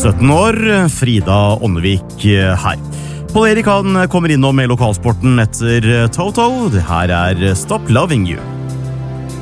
17 år, Frida Åndevik her. Pål Erik han kommer innom med lokalsporten etter Toto. Det her Stop Loving You.